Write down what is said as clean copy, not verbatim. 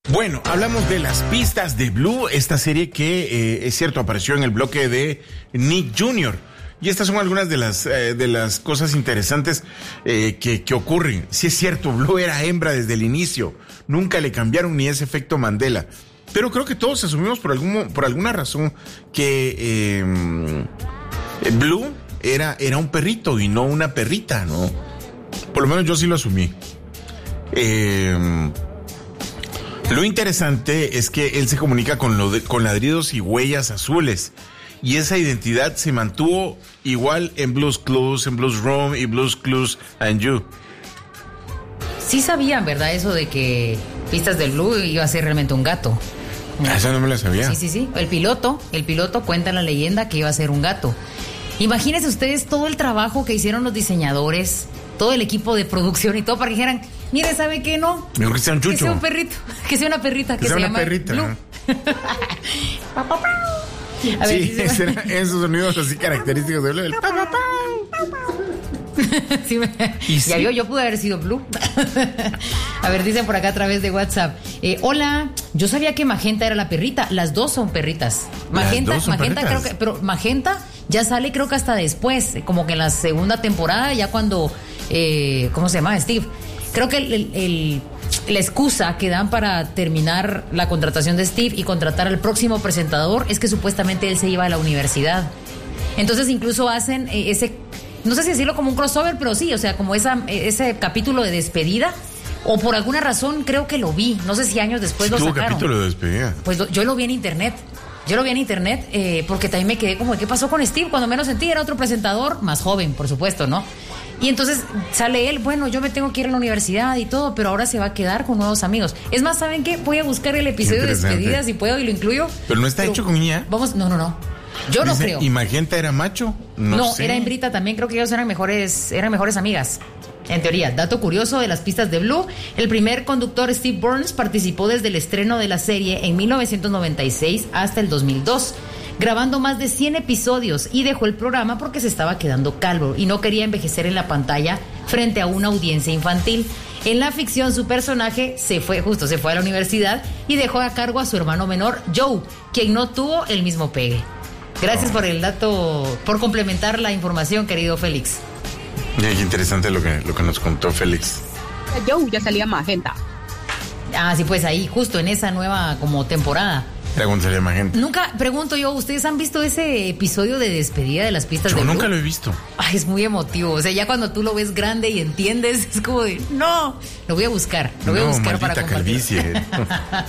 Bueno, hablamos de las pistas de Blue, esta serie que, es cierto, apareció en el bloque de Nick Jr., y estas son algunas de las cosas interesantes que ocurren. Sí es cierto, Blue era hembra desde el inicio. Nunca le cambiaron ni ese efecto Mandela. Pero creo que todos asumimos por alguna razón que Blue era un perrito y no una perrita, ¿no? Por lo menos yo sí lo asumí. Lo interesante es que él se comunica con ladridos y huellas azules. Y esa identidad se mantuvo igual en Blue's Clues, en Blue's Room y Blue's Clues and You. Sí sabían, ¿verdad? Eso de que Pistas del Blue iba a ser realmente un gato. Esa no me la sabía. Sí. El piloto cuenta la leyenda que iba a ser un gato. Imagínense ustedes todo el trabajo que hicieron los diseñadores, todo el equipo de producción y todo para que dijeran, mire, ¿sabe qué? No. Mejor que sea un chucho. Que sea un perrito, que sea una perrita, que sea se una llama perrita. Blue. A ver, sí, esos sonidos así característicos de Blue. Sí, ya vio, yo pude haber sido Blue. A ver, dicen por acá a través de WhatsApp. Hola, yo sabía que Magenta era la perrita. Las dos son perritas. Magenta creo que, pero Magenta ya sale creo que hasta después, como que en la segunda temporada, ya cuando, ¿cómo se llama? Steve. Creo que la excusa que dan para terminar la contratación de Steve y contratar al próximo presentador es que supuestamente él se iba a la universidad. Entonces incluso hacen ese, no sé si decirlo como un crossover, pero sí, o sea, como ese capítulo de despedida, o por alguna razón creo que lo vi, no sé si años después lo sacaron. ¿Tuvo capítulo de despedida? Pues yo lo vi en internet. Porque también me quedé como, ¿qué pasó con Steve? Cuando menos sentí, era otro presentador, más joven, por supuesto, ¿no? Y entonces sale él, bueno, yo me tengo que ir a la universidad y todo, pero ahora se va a quedar con nuevos amigos. Es más, ¿saben qué? Voy a buscar el episodio de despedida si puedo y lo incluyo. Pero no está hecho con ella. Vamos, no. Yo no creo. ¿Y Magenta era macho? No, sé. Era hembrita también, creo que ellos eran mejores amigas. En teoría, dato curioso de las pistas de Blue, el primer conductor Steve Burns participó desde el estreno de la serie en 1996 hasta el 2002, grabando más de 100 episodios, y dejó el programa porque se estaba quedando calvo y no quería envejecer en la pantalla frente a una audiencia infantil. En la ficción su personaje se fue a la universidad y dejó a cargo a su hermano menor Joe, quien no tuvo el mismo pegue. Gracias por el dato, por complementar la información, querido Félix. Qué interesante lo que nos contó Félix. Joe ya salía Magenta. Ah, sí, pues ahí, justo en esa nueva como temporada. Era cuando salía Magenta. Nunca, pregunto yo, ¿ustedes han visto ese episodio de despedida de las pistas de Blue? Yo nunca lo he visto. Ay, es muy emotivo. O sea, ya cuando tú lo ves grande y entiendes, es como de, no, lo voy a buscar para compartir. Calvicie.